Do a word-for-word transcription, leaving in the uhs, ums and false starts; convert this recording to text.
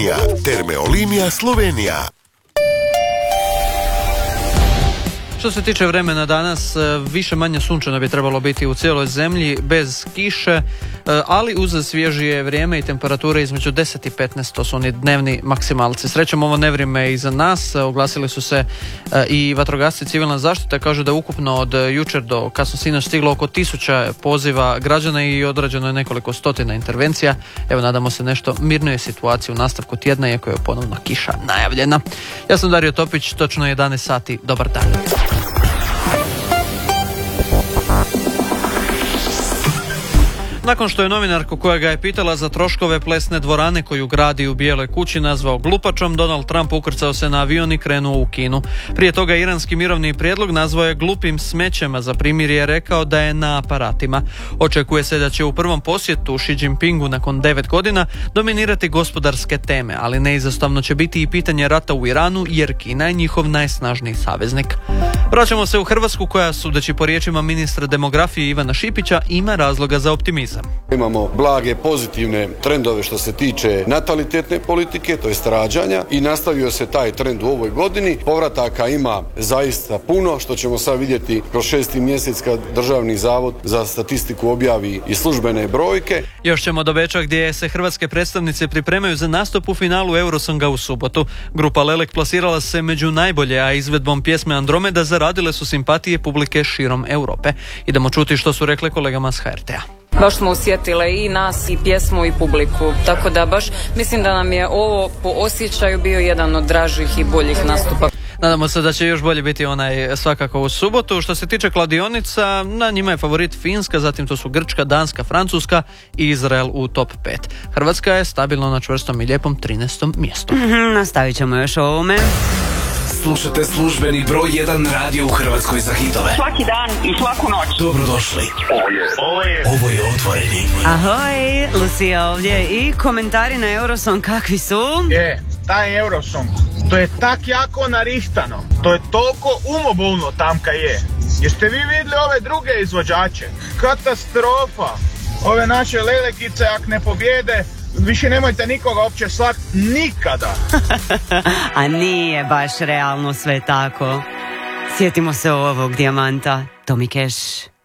Slovenija, Termeolinija Slovenija. Što se tiče vremena danas, više manje sunčano bi trebalo biti u cijeloj zemlji, bez kiše, ali uz svježije vrijeme i temperature između deset i petnaest, to su oni dnevni maksimalci. Srećom, ovo nevrijeme je iza nas, oglasili su se i vatrogasci, civilna zaštita, kažu da je ukupno od jučer do kasno sinoć stiglo oko tisuća poziva građana i odrađeno je nekoliko stotina intervencija. Evo, nadamo se nešto mirnoj situaciji u nastavku tjedna, iako je ponovno kiša najavljena. Ja sam Dario Topić, točno jedanaest sati, dobar dan. Nakon što je novinarku koja ga je pitala za troškove plesne dvorane koju gradi u Bijeloj kući nazvao glupačom, Donald Trump ukrcao se na avion i krenuo u Kinu. Prije toga iranski mirovni prijedlog nazvao je glupim smećem, a za primjer je rekao da je na aparatima. Očekuje se da će u prvom posjetu Xi Jinpingu nakon devet godina dominirati gospodarske teme, ali neizostavno će biti i pitanje rata u Iranu, jer Kina je njihov najsnažniji saveznik. Vraćamo se u Hrvatsku koja, sudeći po riječima ministra demografije Ivana Šipića, ima razloga za optimizam. Imamo blage pozitivne trendove što se tiče natalitetne politike, to jest rađanja, i nastavio se taj trend u ovoj godini. Povrataka ima zaista puno, što ćemo sad vidjeti kroz šesti mjesec kad Državni zavod za statistiku objavi i službene brojke. Još ćemo do Beča gdje se hrvatske predstavnice pripremaju za nastup u finalu Eurosonga u subotu. Grupa Lelek plasirala se među najbolje, a izvedbom pjesme Andromeda zaradile su simpatije publike širom Europe. Idemo čuti što su rekle kolegama s H R T-a. Baš smo osjetile i nas i pjesmu i publiku, tako da baš mislim da nam je ovo po osjećaju bio jedan od dražih i boljih nastupa. Nadamo se da će još bolje biti onaj svakako u subotu. Što se tiče kladionica, na njima je favorit Finska, zatim to su Grčka, Danska, Francuska i Izrael u top pet. Hrvatska je stabilno na čvrstom i lijepom trinaestom mjestu. Mm-hmm, nastavit ćemo još o ovome. Slušate službeni broj jedan radio u Hrvatskoj za hitove. Svaki dan i svaku noć. Dobrodošli. Ovo je, ovo je, ovo je Otvoreni. Ahoj, Lucija ovdje i komentari na Eurosong kakvi su? Je, taj Eurosong, to je tak jako narihtano, to je toliko umobolno tamka je. Jeste vi vidjeli ove druge izvođače? Katastrofa. Ove naše lelekice, ak ne pobjede, više nemojte nikoga uopće slat nikada. A nije baš realno sve tako. Sjetimo se ovog dijamanta, Tommy Cash.